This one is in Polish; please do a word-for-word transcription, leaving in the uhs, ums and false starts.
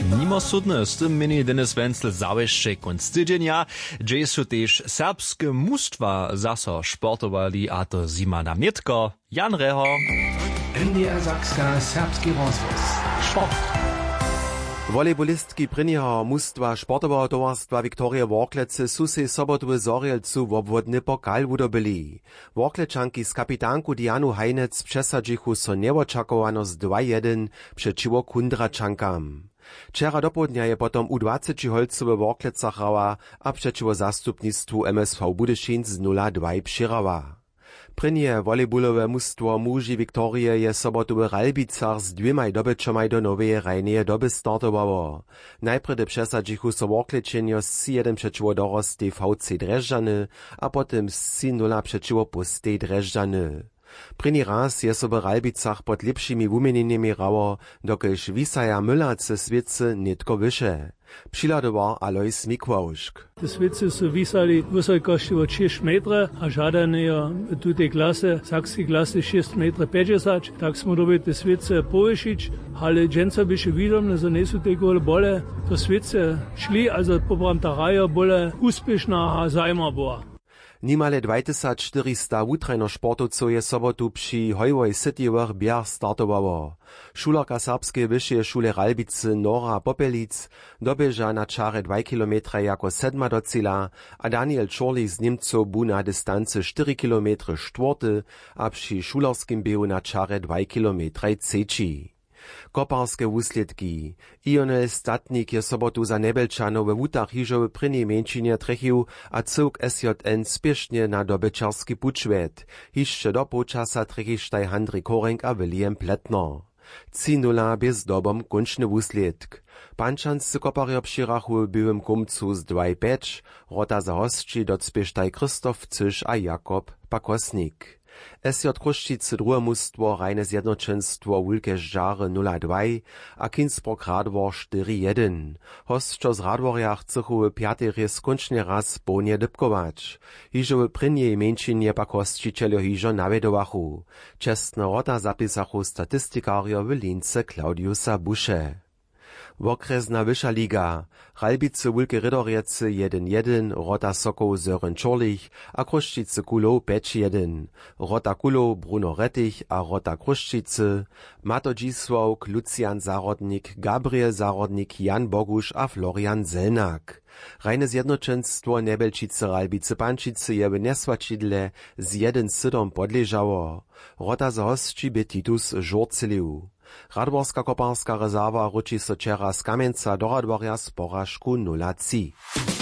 Mimosudne z tym mini Denis Wenzel zawieszcze konc tydzienia, gdzie są też serbskie mustwa zaso sportowali, a to zima na mietko. Jan Reho. N D R Sakska serbski rozwóz. Sport. Volejbolistki prynjeho mustwa sportoweho towarstwa Viktoria Worklece su se sobotu w Zorielcu wobwodny pokal wudobyli. Worklečanki z kapitanku Dianu Hajnec przesadzichu so nieoczakowano z dwa jeden przeciwo Kundračankam. Wczera do południa je potom U dwadzieścia holcu w Worklecach hrała, a przeciwo zastupnictwu M S V Budyšin z nula dwa přirała. Prynje volejbolowe mustwo muži Viktorie je sobotu w Ralbicach z dwiemaj dobyczomaj do nowej rajneje doby startowało. Najpredy przesadzichu so Worklečenjo z trzy jeden przeciwo dorostej V C Drežďany, a potem z trzy nula przeciwo pustej Drežďany. Prynji raz je so w Ralbicach pod lepšimi wumienieniami hrało, dokelž Wisaja Müller swiece nitko wyše. Přihladoval Alois Mikłaušk. Te swiece su wisali wysokości od šest metrów, a żadane je w tutej klasie, sakskiej klasy šest metrów pięćdziesiąt. Tak smo dobili te swiece powyšić, ale dżęca byše widomne, że nie su tego bole. Te swiece šli, also popram ta raja bole uspiešna a zajma była. Nimale dwa tysiące czterysta wutrajno sportowców je sobotu przy Hojwoj Citywych biach startowało. Šulerka serbskiej wyższej szule Ralbicy Nora Popelic dobieża na czarę dwa kilometry jako sedma do cíla, a Daniel Czorlik z Niemców bu na dystancy cztery kilometry czwarty, a przy šulerskim biegu na czarę dwa kilometry trzeci. Koparskie wusledki. Ionel Statnik je sobotu za Nebelčanov we wutach hižo w prynnej mieńčinie trechił, a cyłk S J N spiesznie na dobyczarski pučvet. Hišće do počasa trechištaj Handry Korenk a William Pletner. trzy nula bez dobom končny wusledk. Pančanscy koparjo přirachu byłym kumcu z dwa pięć, rota za hostči docpieštaj Krzysztof Cyš a Jakob Pakosnik. S J Kruščice druhe mustwo rajne zjednoczenstwo Wulke Žare nula dwa, a Kinsbrook Radwor cztery jeden. Hostčo z Radworja chcechu w piatej rys končne raz ponie dybkować. Hižo w prynnej mieńčinie pak hostčiteljo hižo navedowachu. Čestne rota zapisachu statistikarjo w Lince Klaudiusa Buše. Okresna wyższa liga. Ralbice Wulke Rydorjece jeden jeden, Rota Sokoł Sören Czorlich, a Kruščice Kulo pięć jeden. Rota Kulo Bruno Rettich a Rota Kruščice, Mato Dzisławk, Lucian Zarodnik, Gabriel Zarodnik, Jan Bogusz a Florian Zelnak. Rajne zjednoczenstwo Nebelčice Ralbice Pančice je w nesvačidle z jeden sedem podležało. Rota za hostči by Titus žurcilił. Radworska koparska rezerwa ruči so čera z Kamenca do Radworja z poražku nula trzy.